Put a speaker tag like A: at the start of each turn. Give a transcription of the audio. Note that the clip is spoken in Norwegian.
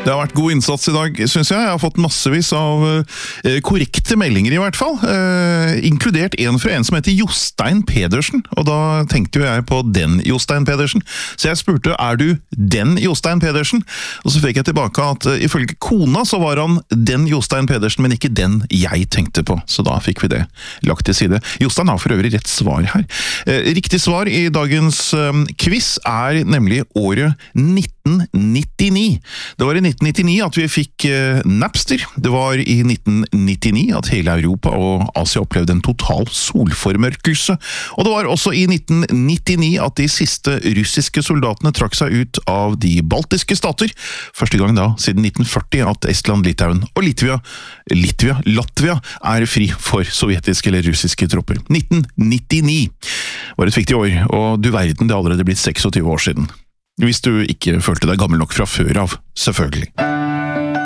A: Det har vært god innsats i dag, synes jeg. Jeg har fått massevis av korrekte meldinger i hvert fall. Inkludert en fra en som heter Jostein Pedersen. Og da tenkte jo jeg på den Jostein Pedersen. Så jeg spurte, er du den Jostein Pedersen? Og så fikk jeg tilbake at ifølge kona så var han den Jostein Pedersen, men ikke den jeg tenkte på. Så da fikk vi det lagt til side. Jostein har for øvrig rett svar her. Riktig svar i dagens quiz er nemlig året 1999. Det var i 1999 at vi fikk Napster. Det var i 1999 at hele Europa og Asia opplevde en total solformørkelse. Og det var også i 1999 at de siste russiske soldatene trakk seg ut av de baltiske stater. Første gang da, siden 1940, at Estland, Litauen og Latvia er fri for sovjetiske eller russiske tropper. 1999 var et viktig år, og du verden, det er allerede blitt 26 år siden. Hvis du ikke følte deg gammel nok fra før av, selvfølgelig.